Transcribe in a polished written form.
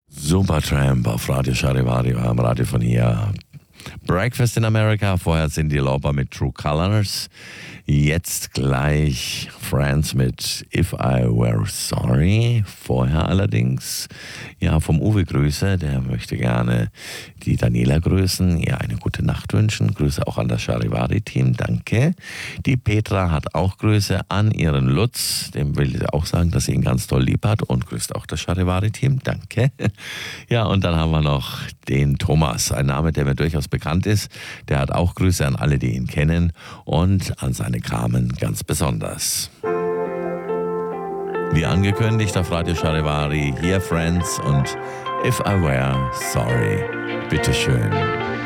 Supertramp auf Radio Charivari, am Radio von hier. Breakfast in America, vorher Cyndi Lauper mit True Colors. Jetzt gleich Friends mit If I Were Sorry. Vorher allerdings, ja, vom Uwe Grüße, der möchte gerne die Daniela grüßen, ihr eine gute Nacht wünschen. Grüße auch an das Charivari-Team, danke. Die Petra hat auch Grüße an ihren Lutz, dem will sie auch sagen, dass sie ihn ganz toll lieb hat und grüßt auch das Charivari-Team, danke. Ja, und dann haben wir noch den Thomas, ein Name, der mir durchaus bekannt ist. Der hat auch Grüße an alle, die ihn kennen und an seine Carmen ganz besonders. Wie angekündigt auf Radio Charivari, hier Friends und If I Were Sorry. Bitteschön.